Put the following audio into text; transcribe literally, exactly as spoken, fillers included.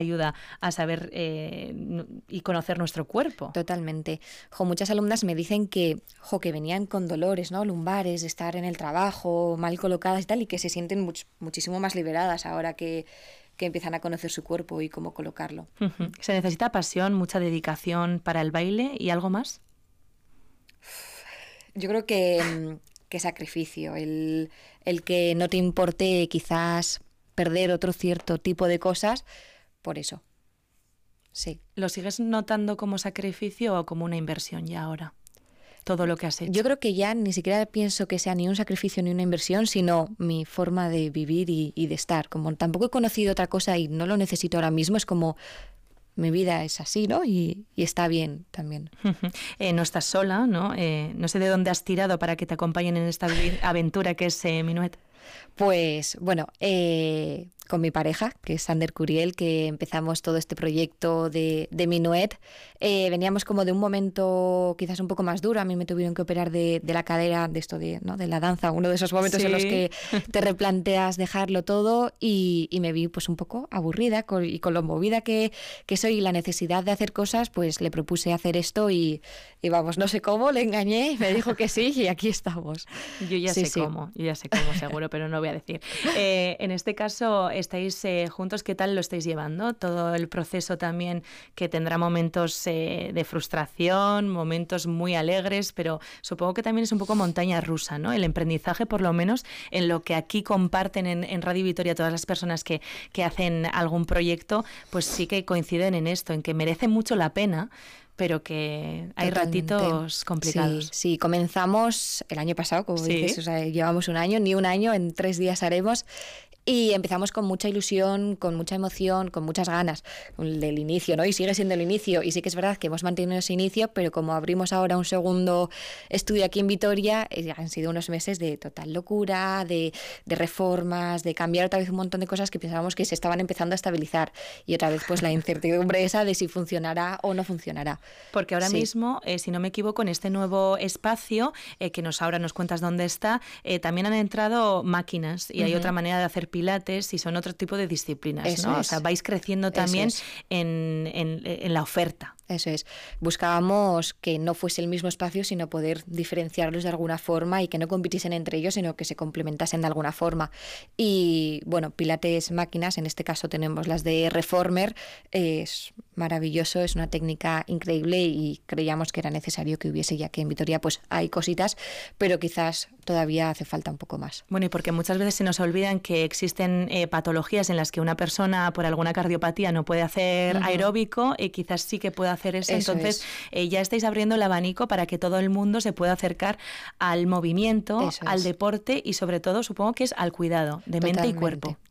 ayuda a saber eh, y conocer nuestro cuerpo. Totalmente. Jo, muchas alumnas me dicen que, jo, que venían con dolores, ¿no? Lumbares, de estar en el trabajo, mal colocadas y tal, y que se sienten much, muchísimo más liberadas ahora que, que empiezan a conocer su cuerpo y cómo colocarlo. Uh-huh. ¿Se necesita pasión, mucha dedicación para el baile y algo más? Yo creo que, que sacrificio, el, el que no te importe quizás perder otro cierto tipo de cosas, por eso. Sí. ¿Lo sigues notando como sacrificio o como una inversión ya ahora? Todo lo que has hecho. Yo creo que ya ni siquiera pienso que sea ni un sacrificio ni una inversión, sino mi forma de vivir y, y de estar. Como tampoco he conocido otra cosa y no lo necesito ahora mismo, es como mi vida es así, ¿no? Y, y está bien también. eh, no estás sola, ¿no? Eh, no sé de dónde has tirado para que te acompañen en esta aventura que es eh, Minuet. Pues bueno, eh, con mi pareja, que es Sander Curiel, que empezamos todo este proyecto de, de Minuet. Eh, veníamos como de un momento quizás un poco más duro. A mí me tuvieron que operar de, de la cadera, de esto de, ¿no? de la danza, uno de esos momentos sí. en los que te replanteas dejarlo todo y, y me vi pues un poco aburrida con, y con lo movida que, que soy y la necesidad de hacer cosas, pues le propuse hacer esto y, y vamos, no sé cómo, le engañé y me dijo que sí y aquí estamos. Yo ya sí, sé sí. cómo, yo ya sé cómo seguro, pero no voy a decir. Eh, en este caso estáis eh, juntos, ¿qué tal lo estáis llevando? Todo el proceso también que tendrá momentos eh, de frustración, momentos muy alegres, pero supongo que también es un poco montaña rusa, ¿no? El aprendizaje, por lo menos, en lo que aquí comparten en, en Radio Vitoria todas las personas que, que hacen algún proyecto, pues sí que coinciden en esto, en que merece mucho la pena, pero que hay Totalmente. ratitos complicados. Sí, sí, comenzamos el año pasado, como ¿Sí? dices, o sea, llevamos un año, ni un año, en tres días haremos. Y empezamos con mucha ilusión, con mucha emoción, con muchas ganas del inicio, ¿no? Y sigue siendo el inicio. Y sí que es verdad que hemos mantenido ese inicio, pero como abrimos ahora un segundo estudio aquí en Vitoria, eh, han sido unos meses de total locura, de, de reformas, de cambiar otra vez un montón de cosas que pensábamos que se estaban empezando a estabilizar. Y otra vez pues la incertidumbre esa de si funcionará o no funcionará. Porque ahora sí. mismo, eh, si no me equivoco, en este nuevo espacio, eh, que nos ahora nos cuentas dónde está, eh, también han entrado máquinas y uh-huh. hay otra manera de hacer pilates y son otro tipo de disciplinas, Eso ¿no? Es. O sea, vais creciendo también es. en, en, en la oferta. Eso es. Buscábamos que no fuese el mismo espacio, sino poder diferenciarlos de alguna forma y que no compitiesen entre ellos, sino que se complementasen de alguna forma. Y bueno, pilates máquinas, en este caso tenemos las de Reformer, es maravilloso, es una técnica increíble y creíamos que era necesario que hubiese, ya que en Vitoria pues hay cositas, pero quizás todavía hace falta un poco más. Bueno, y porque muchas veces se nos olvidan que existen eh, patologías en las que una persona por alguna cardiopatía no puede hacer uh-huh. aeróbico y quizás sí que puede hacer eso, eso entonces eh, ya estáis abriendo el abanico para que todo el mundo se pueda acercar al movimiento, eso al es. deporte y sobre todo supongo que es al cuidado de Totalmente. mente y cuerpo.